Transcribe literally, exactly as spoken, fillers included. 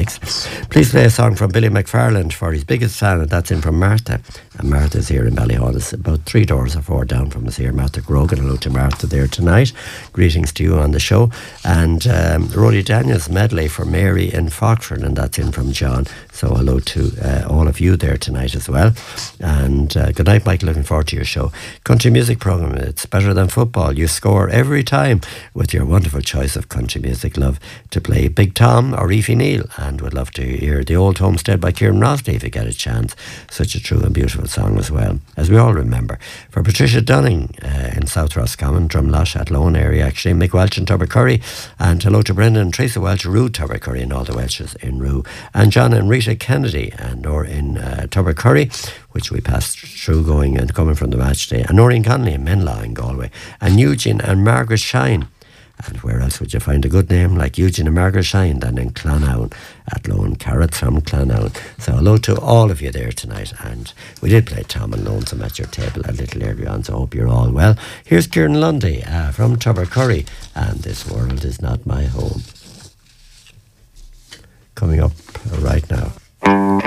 six. Please play a song from Billy McFarland for his biggest fan, and that's in from Martha. And Martha's here in Ballyhall. It's about three doors or four down from us here. Martha Grogan. Hello to Martha there tonight. Greetings to you on the show. And um, Roddy Daniels medley for Mary in Falkford, and that's in from John. So hello to uh, all of you there tonight as well. And uh, good night, Mike. Looking forward to your show. Country music programme. It's better than football. You score every time with your wonderful choice of country music. Love to play Big Tom or Aoife Neal, and would love to hear The Old Homestead by Kieran Rosny if you get a chance. Such a true and beautiful song as well, as we all remember. For Patricia Dunning uh, in South Roscommon, Drumlash at Lone area actually, Mick Welch in Tubbercurry, and hello to Brendan and Teresa Welch, Rue Tubbercurry, and all the Welches in Rue, and John and Rita Kennedy and or in uh, Tubbercurry, which we passed through going and coming from the match day, and Noreen Connolly in Menlaw in Galway, and Eugene and Margaret Shine. And where else would you find a good name like Eugene and Margaret Shine than in Clonowne at Lone Carrots from Clonowne. So hello to all of you there tonight. And we did play Tom and Lonesome at your table a little earlier on, so I hope you're all well. Here's Kieran Lundy uh, from Tubbercurry, and This World Is Not My Home. Coming up